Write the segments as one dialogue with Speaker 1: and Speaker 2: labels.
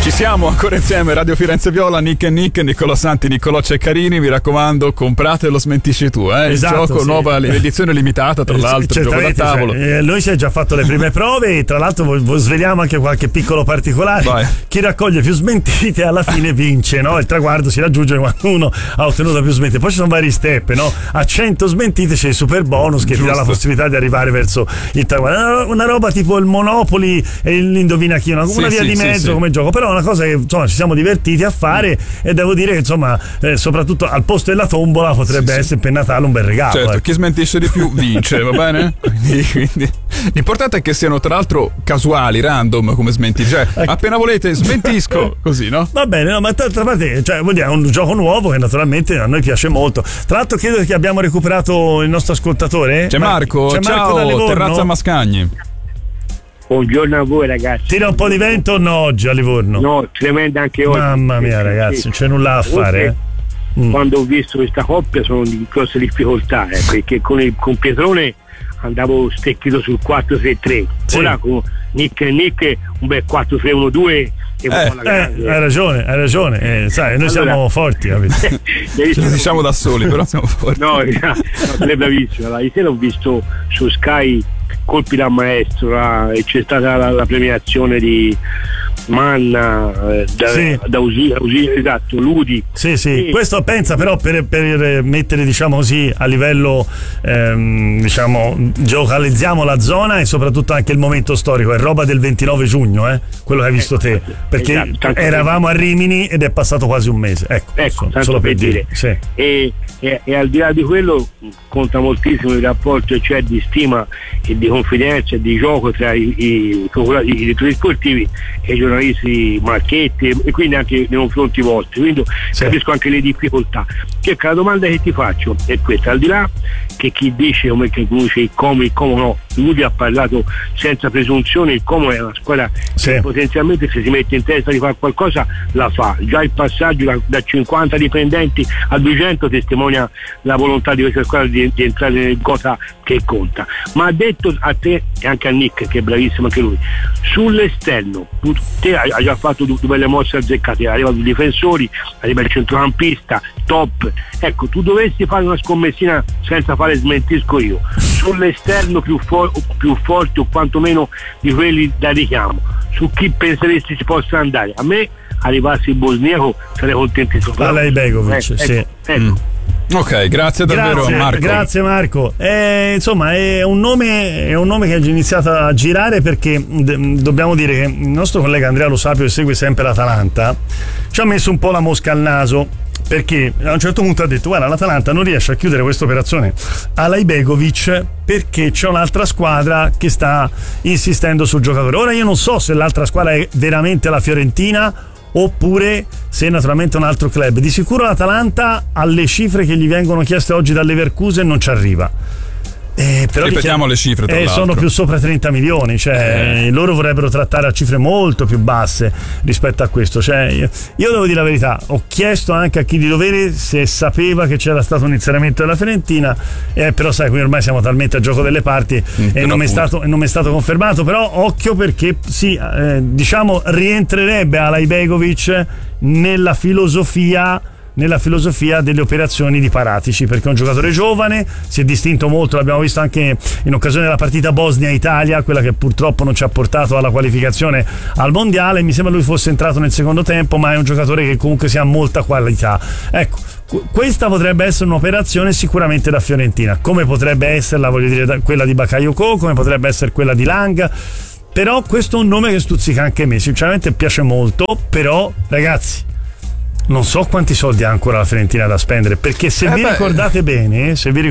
Speaker 1: Ci siamo ancora insieme, Radio Firenze Viola, Nick e Nick, Niccolò Santi, Niccolò Ceccarini. Mi raccomando, comprate lo smentisci tu,
Speaker 2: Esatto,
Speaker 1: il gioco,
Speaker 2: sì.
Speaker 1: nuova edizione limitata, tra l'altro, gioco da tavolo.
Speaker 2: Lui si è già fatto le prime prove e tra l'altro sveliamo anche qualche piccolo particolare.
Speaker 1: Vai.
Speaker 2: Chi raccoglie più smentite alla fine vince, no? Il traguardo si raggiunge quando uno ha ottenuto più smentite. Poi ci sono vari step, no? A 100 smentite c'è il super bonus che ti dà la possibilità di arrivare verso il traguardo. Una roba tipo il Monopoli e l'Indovina chi, una via di mezzo come gioco, però una cosa che insomma ci siamo divertiti a fare e devo dire che insomma soprattutto al posto della tombola potrebbe essere per Natale un bel regalo.
Speaker 1: Certo, chi smentisce di più vince, va bene? Quindi l'importante è che siano tra l'altro casuali, random come smentite, cioè appena volete smentisco, così, no?
Speaker 2: Va bene, no, ma d'altra parte, cioè, vuol dire, è un gioco nuovo che naturalmente a noi piace molto. Tra l'altro credo che abbiamo recuperato il nostro ascoltatore.
Speaker 1: C'è Marco, ciao, Terrazza Mascagni.
Speaker 3: Buongiorno a voi ragazzi.
Speaker 2: Tira un po' di vento o no oggi a Livorno?
Speaker 3: No, tremenda anche oggi.
Speaker 2: Mamma mia ragazzi, non c'è nulla a fare.
Speaker 3: Quando ho visto questa coppia sono di grosse difficoltà, perché con Pietrone andavo stecchito sul 4-3-3.
Speaker 2: Sì.
Speaker 3: Ora con Nick e Nick un bel 4-3-1-2 e
Speaker 2: hai ragione, sai, noi siamo forti, capito?
Speaker 1: Lo diciamo da soli, però siamo forti.
Speaker 3: No, sei bravissimo. Ieri sera ho visto su Sky Colpi da maestro e c'è stata la premiazione di Manna da Usina, esatto, Ludi.
Speaker 2: Sì. Questo pensa però per mettere, diciamo così, a livello diciamo geocalizziamo la zona e soprattutto anche il momento storico, è roba del 29 giugno, quello che hai visto te, perché eravamo a Rimini ed è passato quasi un mese. Ecco solo per dire. Sì.
Speaker 3: E al di là di quello conta moltissimo il rapporto c'è di stima e di confidenza e di gioco tra i direttori sportivi e i giornalisti Marchetti e quindi anche nei confronti vostri, quindi capisco anche le difficoltà. La domanda che ti faccio è questa: al di là che chi dice come che conosce il Como no, lui ha parlato senza presunzione, il Como è una squadra che potenzialmente se si mette in testa di fare qualcosa la fa, già il passaggio da 50 dipendenti a 200 testimonia la volontà di questa squadra di entrare nel cosa che conta. Ma ha detto a te e anche a Nick, che è bravissimo anche lui, sull'esterno te hai già fatto due belle mosse azzeccate, arrivano i difensori, arriva il centrocampista top, ecco, tu dovessi fare una scommessina senza fare smentisco io sull'esterno più forte o quantomeno di quelli da richiamo, su chi penseresti si possa andare? A me arrivassi il bosniaco sarei contentissimo.
Speaker 2: Alajbegovic,
Speaker 3: ecco.
Speaker 1: Ok, grazie davvero Marco.
Speaker 2: Grazie Marco. Insomma, è un nome che è iniziato a girare perché dobbiamo dire che il nostro collega Andrea Lo Sapio, che segue sempre l'Atalanta, ci ha messo un po' la mosca al naso, perché a un certo punto ha detto: guarda, l'Atalanta non riesce a chiudere questa operazione Alajbegovic perché c'è un'altra squadra che sta insistendo sul giocatore. Ora io non so se l'altra squadra è veramente la Fiorentina oppure se naturalmente un altro club. Di sicuro l'Atalanta alle cifre che gli vengono chieste oggi dal Leverkusen non ci arriva. Però
Speaker 1: ripetiamo le cifre, tra l'altro.
Speaker 2: Sono più sopra 30 milioni, cioè loro vorrebbero trattare a cifre molto più basse rispetto a questo. Cioè, io devo dire la verità, ho chiesto anche a chi di dovere se sapeva che c'era stato un inserimento della Fiorentina, però sai, qui ormai siamo talmente a gioco delle parti e non mi è stato confermato. Però occhio, perché diciamo rientrerebbe Alajbegovic nella filosofia delle operazioni di Paratici, perché è un giocatore giovane, si è distinto molto, l'abbiamo visto anche in occasione della partita Bosnia-Italia, quella che purtroppo non ci ha portato alla qualificazione al mondiale. Mi sembra lui fosse entrato nel secondo tempo, ma è un giocatore che comunque si ha molta qualità. Ecco, questa potrebbe essere un'operazione sicuramente da Fiorentina, come potrebbe esserla, voglio dire, quella di Bakayoko, come potrebbe essere quella di Lang. Però questo è un nome che stuzzica anche me, sinceramente piace molto. Però ragazzi, non so quanti soldi ha ancora la Fiorentina da spendere, perché se vi ricordate bene,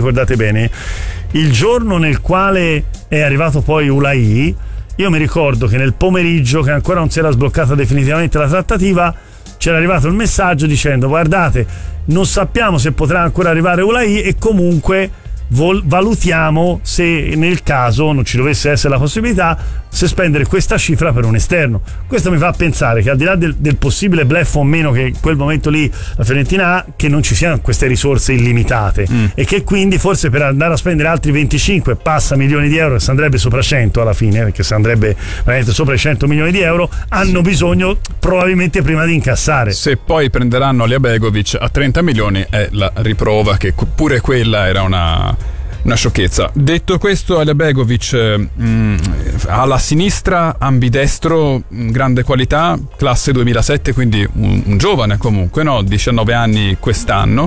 Speaker 2: il giorno nel quale è arrivato poi Ulai, io mi ricordo che nel pomeriggio, che ancora non si era sbloccata definitivamente la trattativa, c'era arrivato il messaggio dicendo: guardate, non sappiamo se potrà ancora arrivare Ulai e comunque valutiamo se nel caso non ci dovesse essere la possibilità, se spendere questa cifra per un esterno. Questo mi fa pensare che al di là del possibile bluff o meno che in quel momento lì la Fiorentina ha, che non ci siano queste risorse illimitate e che quindi forse per andare a spendere altri 25 passa milioni di euro, che si andrebbe sopra 100 alla fine, perché si andrebbe veramente sopra i 100 milioni di euro, hanno bisogno probabilmente prima di incassare.
Speaker 1: Se poi prenderanno Aliabegovic a 30 milioni è la riprova che pure quella era una sciocchezza. Detto questo, Aliabegovic alla sinistra, ambidestro, grande qualità, classe 2007, quindi un giovane comunque, no? 19 anni quest'anno.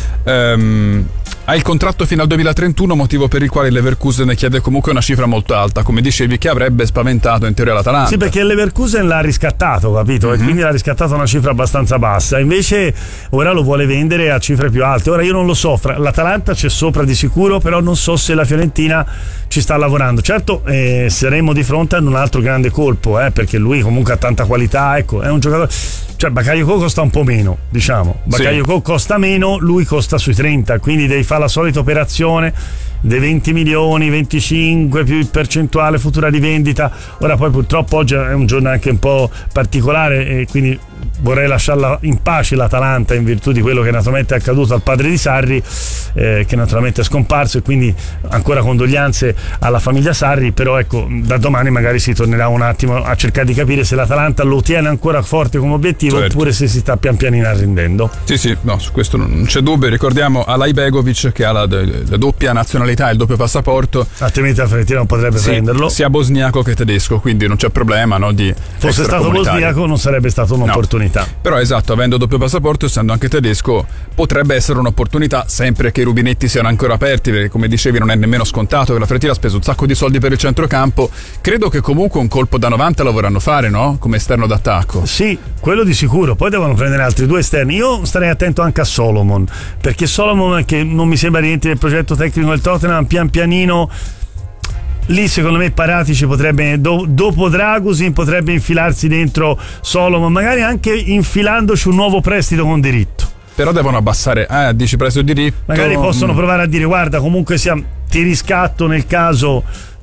Speaker 1: Ha il contratto fino al 2031, motivo per il quale il Leverkusen chiede comunque una cifra molto alta, come dicevi, che avrebbe spaventato in teoria l'Atalanta.
Speaker 2: Sì, perché il Leverkusen l'ha riscattato, capito? E quindi l'ha riscattato a una cifra abbastanza bassa. Invece ora lo vuole vendere a cifre più alte. Ora io non lo so, l'Atalanta c'è sopra di sicuro, però non so se la Fiorentina ci sta lavorando. Certo, saremo di fronte ad un altro grande colpo, perché lui comunque ha tanta qualità, ecco, è un giocatore. Cioè Bakayoko costa un po' meno, diciamo. Bakayoko costa meno, lui costa sui 30, quindi devi fare la solita operazione dei 20 milioni, 25 più il percentuale futura di vendita. Ora poi purtroppo oggi è un giorno anche un po' particolare e quindi vorrei lasciarla in pace l'Atalanta in virtù di quello che naturalmente è accaduto al padre di Sarri, che naturalmente è scomparso, e quindi ancora condoglianze alla famiglia Sarri. Però ecco, da domani magari si tornerà un attimo a cercare di capire se l'Atalanta lo tiene ancora forte come obiettivo, certo, oppure se si sta pian pianino arrendendo.
Speaker 1: Sì, no, su questo non c'è dubbio. Ricordiamo Aliabegovic che ha la doppia nazionalità e il doppio passaporto,
Speaker 2: altrimenti la Fiorentina non potrebbe prenderlo,
Speaker 1: sia bosniaco che tedesco, quindi non c'è problema, no, di
Speaker 2: fosse stato bosniaco non sarebbe stata un'opportunità.
Speaker 1: Però esatto, avendo doppio passaporto, essendo anche tedesco, potrebbe essere un'opportunità, sempre che i rubinetti siano ancora aperti, perché come dicevi non è nemmeno scontato, che la Fiorentina ha speso un sacco di soldi per il centrocampo. Credo che comunque un colpo da 90 lo vorranno fare, no? Come esterno d'attacco.
Speaker 2: Sì, quello di sicuro. Poi devono prendere altri due esterni. Io starei attento anche a Solomon, perché Solomon, che non mi sembra niente del progetto tecnico del Tottenham, pian pianino lì secondo me Paratici potrebbe dopo Dragusin potrebbe infilarsi dentro Solomon, magari anche infilandoci un nuovo prestito con diritto.
Speaker 1: Però devono abbassare, dici prestito diritto,
Speaker 2: magari possono provare a dire guarda, comunque ti riscatto nel caso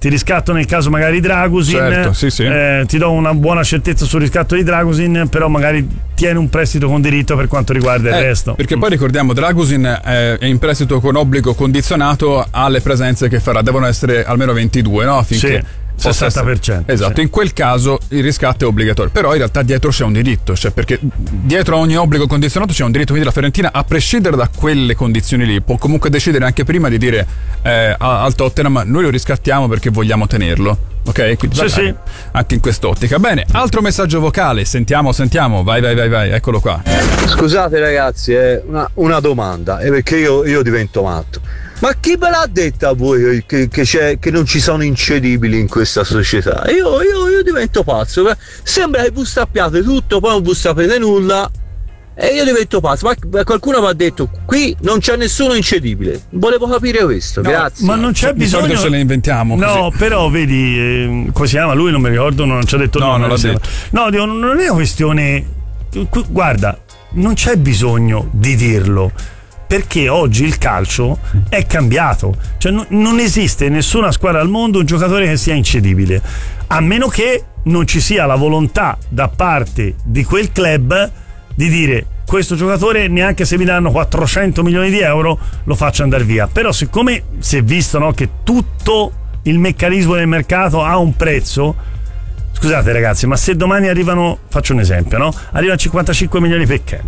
Speaker 2: magari Dragusin,
Speaker 1: certo, sì.
Speaker 2: Ti do una buona certezza sul riscatto di Dragusin, però magari tieni un prestito con diritto per quanto riguarda il resto.
Speaker 1: Perché poi ricordiamo, Dragusin è in prestito con obbligo condizionato alle presenze che farà, devono essere almeno 22, no? Affinché
Speaker 2: sì. 60%.
Speaker 1: Esatto,
Speaker 2: sì.
Speaker 1: In quel caso il riscatto è obbligatorio, però in realtà dietro c'è un diritto, cioè perché dietro a ogni obbligo condizionato c'è un diritto, quindi la Fiorentina, a prescindere da quelle condizioni lì, può comunque decidere anche prima di dire al Tottenham noi lo riscattiamo perché vogliamo tenerlo. Ok? Quindi
Speaker 2: sì.
Speaker 1: Anche in quest'ottica. Bene, altro messaggio vocale, sentiamo, vai, eccolo qua.
Speaker 4: Scusate ragazzi, una domanda, è perché io divento matto. Ma chi ve l'ha detto a voi che non ci sono incedibili in questa società? Io divento pazzo. Sembra che vi sappiate tutto, poi non vi sapete nulla e io divento pazzo. Ma qualcuno mi ha detto qui non c'è nessuno incedibile. Volevo capire questo, no, grazie.
Speaker 2: Ma non c'è bisogno.
Speaker 1: Di solito ce le inventiamo così.
Speaker 2: No, però vedi, come si chiama lui? Non mi ricordo, non ci ha detto.
Speaker 1: No, non l'ha detto.
Speaker 2: No, non è una questione. Guarda, non c'è bisogno di dirlo, perché oggi il calcio è cambiato, cioè non esiste nessuna squadra al mondo un giocatore che sia incedibile, a meno che non ci sia la volontà da parte di quel club di dire questo giocatore neanche se mi danno 400 milioni di euro lo faccio andare via. Però siccome si è visto, no, che tutto il meccanismo del mercato ha un prezzo, scusate ragazzi, ma se domani arrivano, faccio un esempio, no? Arrivano 55 milioni per Ken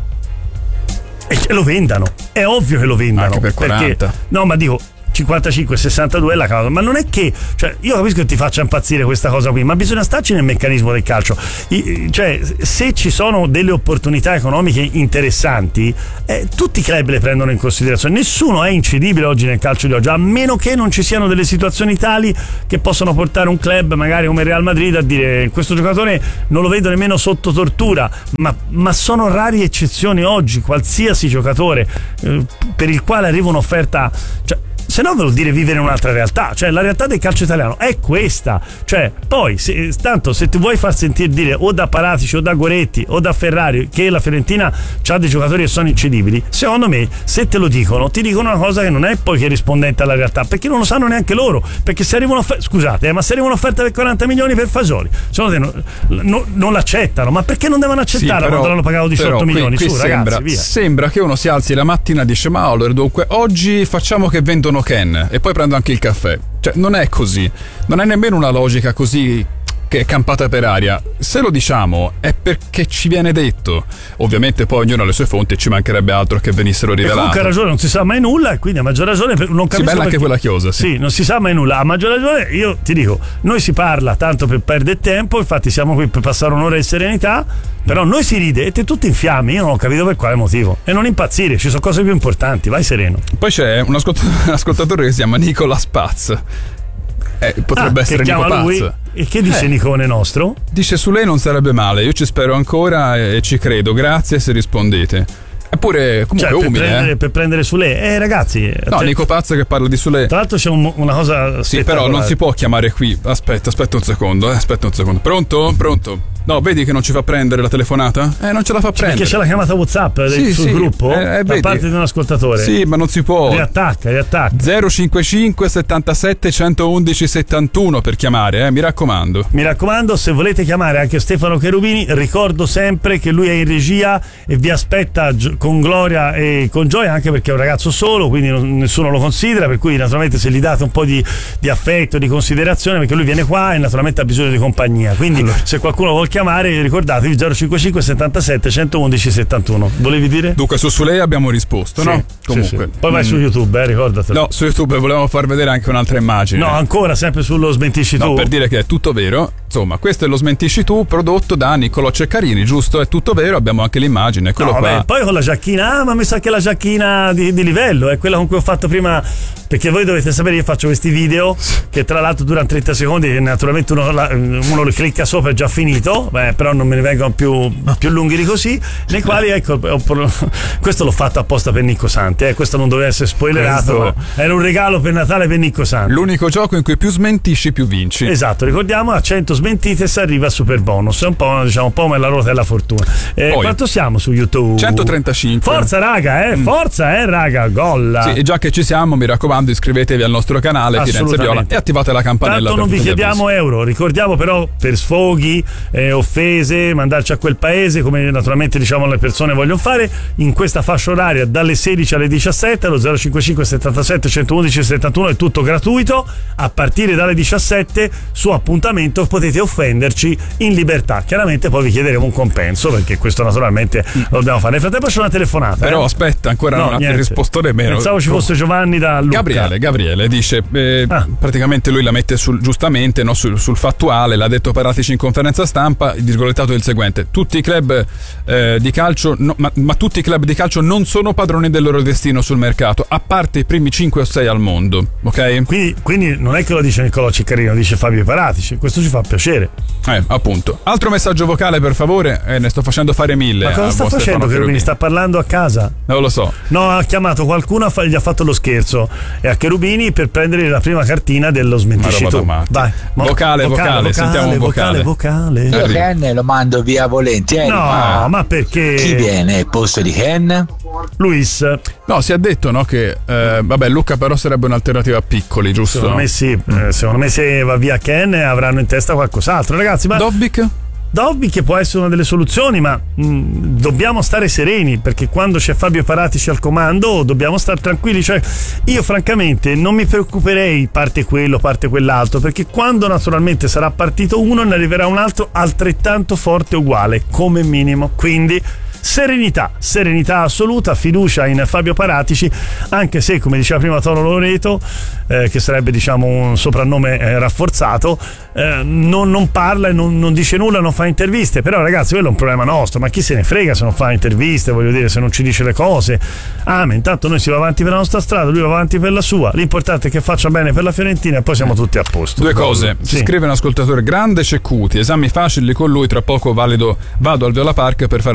Speaker 2: e lo vendano, è ovvio che lo vendano
Speaker 1: anche per 40.
Speaker 2: Perché, no, ma dico 55-62 è la causa, ma non è che, cioè, io capisco che ti faccia impazzire questa cosa qui, ma bisogna starci nel meccanismo del calcio. Cioè, se ci sono delle opportunità economiche interessanti, tutti i club le prendono in considerazione, nessuno è incedibile oggi nel calcio di oggi, a meno che non ci siano delle situazioni tali che possono portare un club magari come Real Madrid a dire questo giocatore non lo vedo nemmeno sotto tortura, ma sono rari eccezioni oggi. Qualsiasi giocatore per il quale arriva un'offerta, cioè, se no vuol dire vivere in un'altra realtà, cioè la realtà del calcio italiano è questa, cioè poi tanto se ti vuoi far sentire dire o da Paratici o da Goretti o da Ferrari che la Fiorentina ha dei giocatori che sono incedibili, secondo me se te lo dicono ti dicono una cosa che non è poi che rispondente alla realtà, perché non lo sanno neanche loro, perché se arriva scusate ma se arriva un'offerta per 40 milioni per Fasoli, secondo te non l'accettano, ma perché non devono accettarla quando l'hanno pagato 18 milioni?
Speaker 1: Qui
Speaker 2: su ragazzi, via.
Speaker 1: Sembra che uno si alzi la mattina e dice ma allora dunque oggi facciamo che vendono Ken e poi prendo anche il caffè, cioè non è così, non è nemmeno una logica così che è campata per aria. Se lo diciamo è perché ci viene detto, ovviamente poi ognuno ha le sue fonti e ci mancherebbe altro che venissero rivelate.
Speaker 2: Comunque ha ragione, non si sa mai nulla e quindi a maggior ragione non capisco
Speaker 1: bella anche quella chiosa,
Speaker 2: sì, non si sa mai nulla, a maggior ragione io ti dico, noi si parla tanto per perdere tempo, infatti siamo qui per passare un'ora in serenità, però noi si ride e te tutti in fiamme, io non ho capito per quale motivo, e non impazzire, ci sono cose più importanti, vai sereno.
Speaker 1: Poi c'è un ascoltatore che si chiama Nicolas Paz. Potrebbe essere Nico Paz.
Speaker 2: E che dice Nicone nostro?
Speaker 1: Dice su lei non sarebbe male, io ci spero ancora e ci credo, grazie se rispondete. Eppure comunque umile
Speaker 2: per prendere su lei, ragazzi,
Speaker 1: no, Nico Paz che parla di Sule.
Speaker 2: Tra l'altro c'è una cosa
Speaker 1: sì, però non si può chiamare qui. Aspetta un secondo. Pronto? No, vedi che non ci fa prendere la telefonata? Non ce la fa prendere.
Speaker 2: Perché c'è la chiamata WhatsApp sul gruppo da parte di un ascoltatore.
Speaker 1: Sì, ma non si può.
Speaker 2: Riattacca.
Speaker 1: 055 77 111 71 per chiamare, mi raccomando.
Speaker 2: Mi raccomando, se volete chiamare anche Stefano Cherubini, ricordo sempre che lui è in regia e vi aspetta con gloria e con gioia, anche perché è un ragazzo solo, quindi nessuno lo considera, per cui naturalmente se gli date un po' di affetto, di considerazione, perché lui viene qua e naturalmente ha bisogno di compagnia, quindi se qualcuno vuol chiamare ricordatevi 055 77 111 71. Volevi dire?
Speaker 1: Dunque su lei abbiamo risposto,
Speaker 2: sì,
Speaker 1: no? Comunque
Speaker 2: sì. Poi vai su YouTube, ricordatelo.
Speaker 1: No, su YouTube volevamo far vedere anche un'altra immagine.
Speaker 2: No, ancora sempre sullo smentisci tu.
Speaker 1: No, per dire che è tutto vero. Insomma, questo è lo smentisci tu prodotto da Niccolò Ceccarini, giusto? È tutto vero, abbiamo anche l'immagine, eccolo qua.
Speaker 2: Beh, poi con la giacchina, ma mi sa che la giacchina di livello è quella con cui ho fatto prima, perché voi dovete sapere, io faccio questi video che tra l'altro durano 30 secondi e naturalmente uno lo clicca sopra, è già finito, però non me ne vengono più lunghi di così, nei quali ecco, questo l'ho fatto apposta per Nicco Santi, questo non doveva essere spoilerato, ma era un regalo per Natale per Nicco Santi.
Speaker 1: L'unico gioco in cui più smentisci più vinci.
Speaker 2: Esatto, ricordiamo, a 100 smentite si arriva a super bonus, è un po', diciamo, un po' come la ruota della fortuna. Quanto siamo su YouTube?
Speaker 1: 135.
Speaker 2: Forza raga, forza raga, gol.
Speaker 1: Sì, e già che ci siamo, mi raccomando, iscrivetevi al nostro canale Firenze Viola e attivate la campanella.
Speaker 2: Tanto non vi chiediamo euro, ricordiamo però per sfoghi, offese, mandarci a quel paese, come naturalmente diciamo le persone vogliono fare, in questa fascia oraria dalle 16 alle 17 allo 055 77 111 71 è tutto gratuito. A partire dalle 17 su appuntamento potete offenderci in libertà, chiaramente poi vi chiederemo un compenso, perché questo naturalmente lo dobbiamo fare. Nel frattempo c'è una telefonata,
Speaker 1: però aspetta, ancora non ha risposto nemmeno.
Speaker 2: Pensavo ci fosse Giovanni da Lucca.
Speaker 1: Gabriele dice praticamente lui la mette giustamente, no, sul fattuale, l'ha detto Paratici in conferenza stampa, il virgolettato è il seguente: tutti i club di calcio ma tutti i club di calcio non sono padroni del loro destino sul mercato, a parte i primi 5 o 6 al mondo, ok?
Speaker 2: Quindi non è che lo dice Niccolò Ceccarini, lo dice Fabio Paratici, questo ci fa piacere.
Speaker 1: Appunto. Altro messaggio vocale per favore, ne sto facendo fare 1000.
Speaker 2: Ma cosa sta facendo Cherubini? Sta parlando a casa?
Speaker 1: Non lo so.
Speaker 2: No, ha chiamato qualcuno, gli ha fatto lo scherzo e a Cherubini per prendere la prima cartina dello smentisci tu. Vai.
Speaker 1: Vocale, sentiamo un vocale.
Speaker 5: Io Ken lo mando via volentieri.
Speaker 2: No, ma perché?
Speaker 5: Chi viene al posto di Ken?
Speaker 2: Luis.
Speaker 1: No, si è detto, no, che Luca però sarebbe un'alternativa a Piccoli, giusto?
Speaker 2: Secondo me sì. Secondo me se va via Ken avranno in testa qualcos'altro, ragazzi. Ma Dobby che può essere una delle soluzioni, ma dobbiamo stare sereni, perché quando c'è Fabio Paratici al comando dobbiamo stare tranquilli. Cioè, io francamente non mi preoccuperei parte quello, parte quell'altro, perché quando naturalmente sarà partito uno ne arriverà un altro altrettanto forte, uguale come minimo. Quindi serenità assoluta, fiducia in Fabio Paratici, anche se, come diceva prima Toro Loreto, che sarebbe diciamo un soprannome rafforzato, non parla e non dice nulla, non fa interviste. Però ragazzi, quello è un problema nostro, ma chi se ne frega se non fa interviste, voglio dire, se non ci dice le cose. Ma intanto noi si va avanti per la nostra strada, lui va avanti per la sua, l'importante è che faccia bene per la Fiorentina e poi siamo tutti a posto.
Speaker 1: Due cose, si scrive un ascoltatore: grande Ceccuti, esami facili con lui, tra poco vado al Viola Park per fare